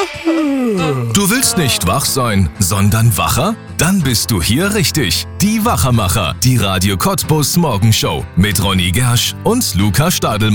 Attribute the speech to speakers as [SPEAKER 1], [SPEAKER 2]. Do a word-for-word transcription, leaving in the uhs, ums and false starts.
[SPEAKER 1] Du willst nicht wach sein, sondern wacher? Dann bist du hier richtig. Die Wachermacher, die Radio Cottbus Morgenshow mit Ronny Gersch und Luca Stadelmann.